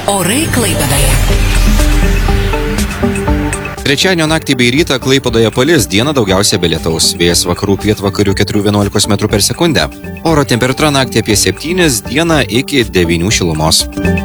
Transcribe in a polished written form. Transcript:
Orai Klaipėdoje. Trečiadienio naktį bei rytą Klaipėdoje palis, dieną daugiausia be lietaus. Vėjas vakarų pietvakarių 4–11 m/s. Oro temperatūra naktį apie 7, dieną iki 9 šilumos.